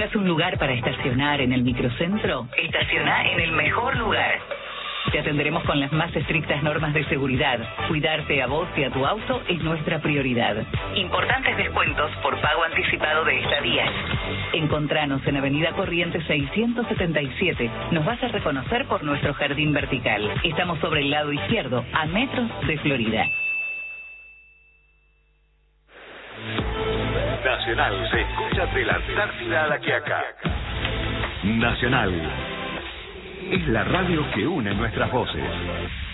¿Buscas un lugar para estacionar en el microcentro? Estaciona en el mejor lugar. Te atenderemos con las más estrictas normas de seguridad. Cuidarte a vos y a tu auto es nuestra prioridad. Importantes descuentos por pago anticipado de estadías. Encontranos en Avenida Corrientes 677. Nos vas a reconocer por nuestro jardín vertical. Estamos sobre el lado izquierdo, a metros de Florida. Nacional se escucha de la Antártida a la Quiaca. Nacional es la radio que une nuestras voces.